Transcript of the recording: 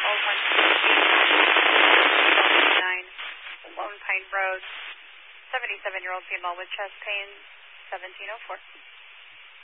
9 Lone Pine Road, 77-year-old female with chest pain, 1704.